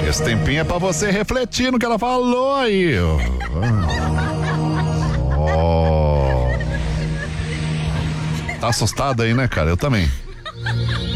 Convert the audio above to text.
Esse tempinho é pra você refletir no que ela falou aí. Tá assustado aí, né, cara? Eu também.